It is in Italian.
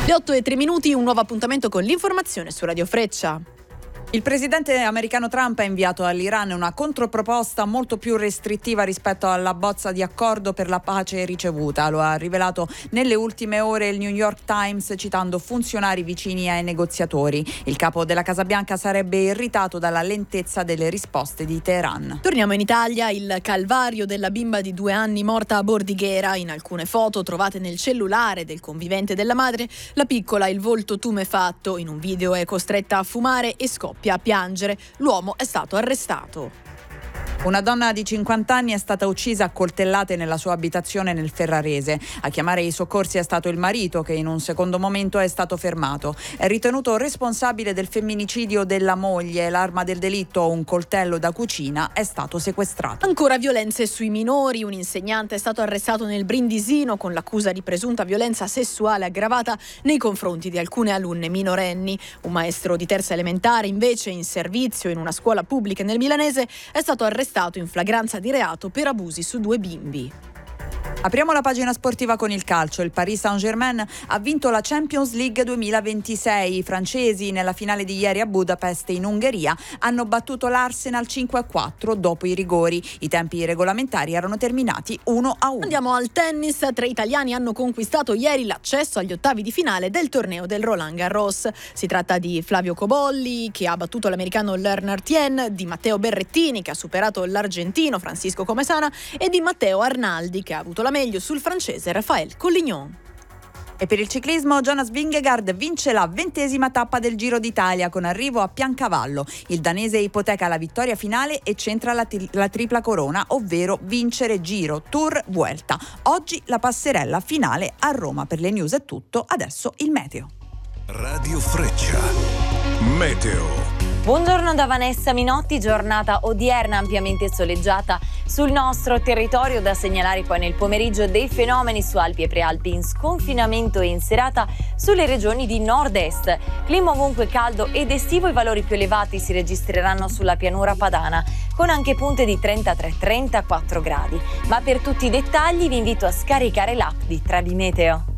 Le 8:03, un nuovo appuntamento con l'informazione su Radio Freccia. Il presidente americano Trump ha inviato all'Iran una controproposta molto più restrittiva rispetto alla bozza di accordo per la pace ricevuta. Lo ha rivelato nelle ultime ore il New York Times, citando funzionari vicini ai negoziatori. Il capo della Casa Bianca sarebbe irritato dalla lentezza delle risposte di Teheran. Torniamo in Italia. Il calvario della bimba di 2 anni morta a Bordighera. In alcune foto trovate nel cellulare del convivente della madre, la piccola ha il volto tumefatto. In un video è costretta a fumare e scoppia a piangere. L'uomo è stato arrestato. Una donna di 50 anni è stata uccisa a coltellate nella sua abitazione nel Ferrarese. A chiamare i soccorsi è stato il marito, che in un secondo momento è stato fermato. È ritenuto responsabile del femminicidio della moglie. L'arma del delitto, un coltello da cucina, è stato sequestrato. Ancora violenze sui minori. Un insegnante è stato arrestato nel Brindisino con l'accusa di presunta violenza sessuale aggravata nei confronti di alcune alunne minorenni. Un maestro di terza elementare, invece, in servizio in una scuola pubblica nel Milanese, è stato arrestato in flagranza di reato per abusi su 2 bimbi. Apriamo la pagina sportiva con il calcio. Il Paris Saint-Germain ha vinto la Champions League 2026. I francesi, nella finale di ieri a Budapest in Ungheria, hanno battuto l'Arsenal 5-4 dopo i rigori. I tempi regolamentari erano terminati 1-1. Andiamo al tennis. 3 italiani hanno conquistato ieri l'accesso agli ottavi di finale del torneo del Roland Garros. Si tratta di Flavio Cobolli, che ha battuto l'americano Lerner Tien, di Matteo Berrettini, che ha superato l'argentino Francisco Comesana, e di Matteo Arnaldi, che ha avuto la meglio sul francese Raphaël Collignon. E per il ciclismo Jonas Vingegaard vince la 20ª tappa del Giro d'Italia con arrivo a Piancavallo. Il danese ipoteca la vittoria finale e centra la tripla corona, ovvero vincere Giro, Tour, Vuelta. Oggi la passerella finale a Roma. Per le news è tutto, adesso il meteo. Radio Freccia. Meteo. Buongiorno da Vanessa Minotti, giornata odierna ampiamente soleggiata sul nostro territorio, da segnalare poi nel pomeriggio dei fenomeni su Alpi e Prealpi in sconfinamento e in serata sulle regioni di nord-est. Clima ovunque caldo ed estivo, i valori più elevati si registreranno sulla pianura padana, con anche punte di 33-34 gradi. Ma per tutti i dettagli vi invito a scaricare l'app di Trebi Meteo.